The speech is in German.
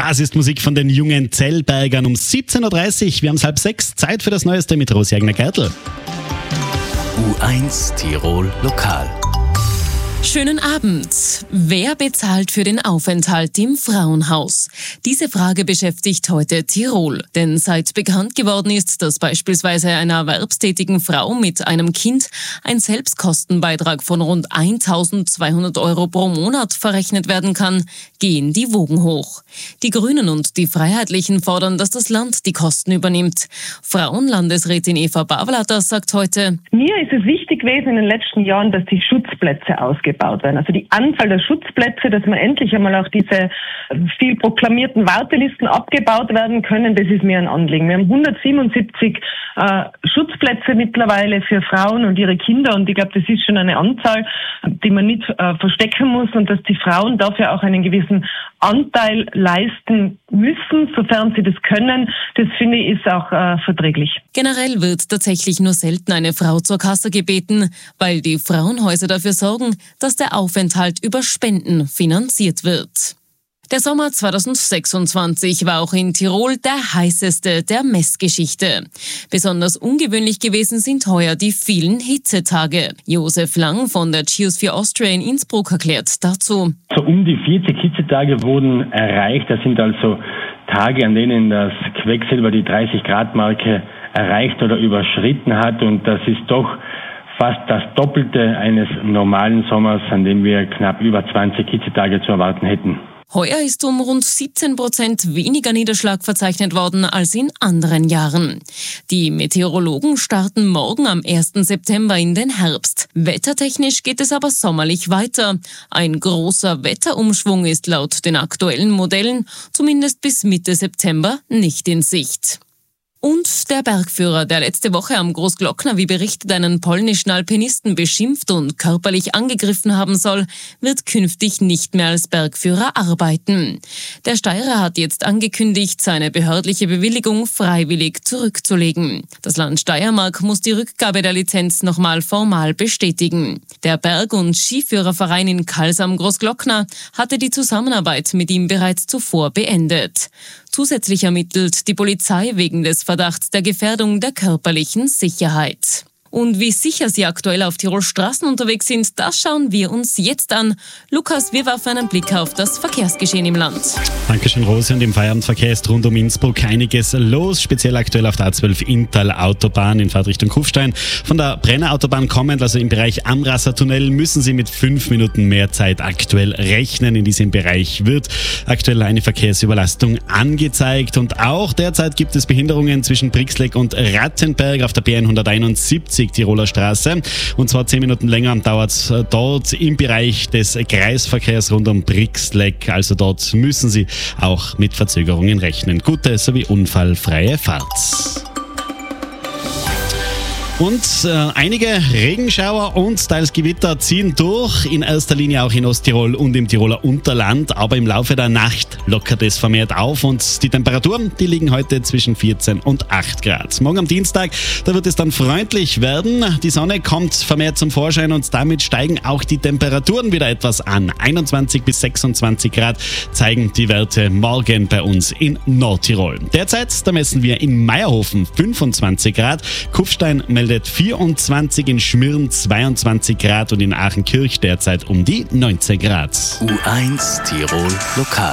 Das ist Musik von den jungen Zellbergern um 17.30 Uhr. Wir haben es 5:30. Zeit für das Neueste mit Rosi Agner-Gertl. U1 Tirol Lokal. Schönen Abend. Wer bezahlt für den Aufenthalt im Frauenhaus? Diese Frage beschäftigt heute Tirol. Denn seit bekannt geworden ist, dass beispielsweise einer erwerbstätigen Frau mit einem Kind ein Selbstkostenbeitrag von rund 1.200 € pro Monat verrechnet werden kann, gehen die Wogen hoch. Die Grünen und die Freiheitlichen fordern, dass das Land die Kosten übernimmt. Frauenlandesrätin Eva Bawlater sagt heute: Mir ist es wichtig gewesen in den letzten Jahren, dass die Schutzplätze ausgebaut werden. Also die Anzahl der Schutzplätze, dass man endlich einmal auch diese viel proklamierten Wartelisten abgebaut werden können, das ist mir ein Anliegen. Wir haben 177 Schutzplätze mittlerweile für Frauen und ihre Kinder und ich glaube, das ist schon eine Anzahl, die man nicht verstecken muss und dass die Frauen dafür auch einen gewissen Anteil leisten müssen, sofern sie das können. Das finde ich ist auch verträglich. Generell wird tatsächlich nur selten eine Frau zur Kasse gebeten, weil die Frauenhäuser dafür sorgen, dass der Aufenthalt über Spenden finanziert wird. Der Sommer 2026 war auch in Tirol der heißeste der Messgeschichte. Besonders ungewöhnlich gewesen sind heuer die vielen Hitzetage. Josef Lang von der Geosphere Austria in Innsbruck erklärt dazu. So um die 40 Hitzetage wurden erreicht. Das sind also Tage, an denen das Quecksilber die 30-Grad-Marke erreicht oder überschritten hat. Und das ist doch fast das Doppelte eines normalen Sommers, an dem wir knapp über 20 Hitzetage zu erwarten hätten. Heuer ist um rund 17% weniger Niederschlag verzeichnet worden als in anderen Jahren. Die Meteorologen starten morgen am 1. September in den Herbst. Wettertechnisch geht es aber sommerlich weiter. Ein großer Wetterumschwung ist laut den aktuellen Modellen zumindest bis Mitte September nicht in Sicht. Und der Bergführer, der letzte Woche am Großglockner, wie berichtet, einen polnischen Alpinisten beschimpft und körperlich angegriffen haben soll, wird künftig nicht mehr als Bergführer arbeiten. Der Steirer hat jetzt angekündigt, seine behördliche Bewilligung freiwillig zurückzulegen. Das Land Steiermark muss die Rückgabe der Lizenz nochmal formal bestätigen. Der Berg- und Skiführerverein in Kals am Großglockner hatte die Zusammenarbeit mit ihm bereits zuvor beendet. Zusätzlich ermittelt die Polizei wegen des Verdachts der Gefährdung der körperlichen Sicherheit. Und wie sicher sie aktuell auf Tirols Straßen unterwegs sind, das schauen wir uns jetzt an. Lukas, wir werfen einen Blick auf das Verkehrsgeschehen im Land. Dankeschön, Rosi. Und im Feierabendverkehr ist rund um Innsbruck einiges los, speziell aktuell auf der A12 Inntal-Autobahn in Fahrtrichtung Kufstein. Von der Brenner-Autobahn kommend, also im Bereich Amrasser-Tunnel, müssen Sie mit 5 Minuten mehr Zeit aktuell rechnen. In diesem Bereich wird aktuell eine Verkehrsüberlastung angezeigt. Und auch derzeit gibt es Behinderungen zwischen Brixleck und Rattenberg auf der B171 Tiroler Straße. Und zwar 10 Minuten länger dauert es dort im Bereich des Kreisverkehrs rund um Brixleck. Also dort müssen Sie auch mit Verzögerungen rechnen. Gute sowie unfallfreie Fahrt. Und einige Regenschauer und teils Gewitter ziehen durch, in erster Linie auch in Osttirol und im Tiroler Unterland, aber im Laufe der Nacht lockert es vermehrt auf und die Temperaturen, die liegen heute zwischen 14 und 8 Grad. Morgen am Dienstag, da wird es dann freundlich werden, die Sonne kommt vermehrt zum Vorschein und damit steigen auch die Temperaturen wieder etwas an. 21 bis 26 Grad zeigen die Werte morgen bei uns in Nordtirol. Derzeit, da messen wir in Meierhofen 25 Grad, Kufstein meldet 24, in Schmirn 22 Grad und in Aachenkirch derzeit um die 19 Grad. U1 Tirol Lokal.